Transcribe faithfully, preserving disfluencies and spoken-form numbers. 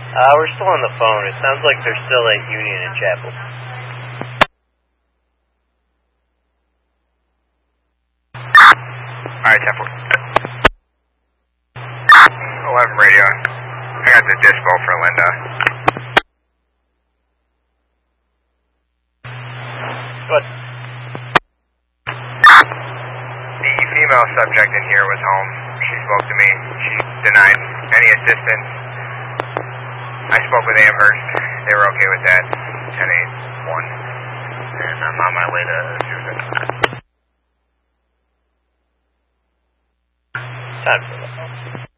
Uh, we're still on the phone. It sounds like they're still at Union and Chapel. Alright, Chapel. eleven radio. I got the dispo for Linda. What? The female subject in here was home. She spoke to me. She denied any assistance. I spoke with Amherst. They were okay with that. ten eight one. And I'm on my way to Susan. Time for that.